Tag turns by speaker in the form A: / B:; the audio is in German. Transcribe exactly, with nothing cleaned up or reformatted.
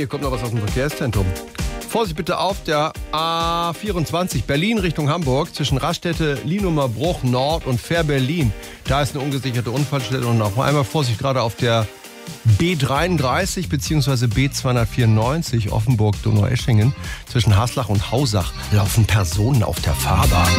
A: hier kommt noch was aus dem Verkehrszentrum. Vorsicht bitte auf der A vierundzwanzig Berlin Richtung Hamburg zwischen Raststätte, Lienumer Bruch Nord und Fair Berlin. Da ist eine ungesicherte Unfallstelle und noch einmal Vorsicht gerade auf der B dreiunddreißig bzw. B zweihundertvierundneunzig Offenburg-Donaueschingen zwischen Haslach und Hausach laufen Personen auf der Fahrbahn.